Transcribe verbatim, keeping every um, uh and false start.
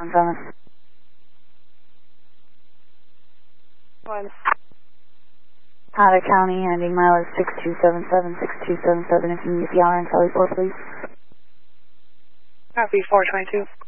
seven. One. Hatter County, ending mileage six two seven seven, six two seven seven, if you can use the hour and Charlie four, please. Copy, four twenty-two.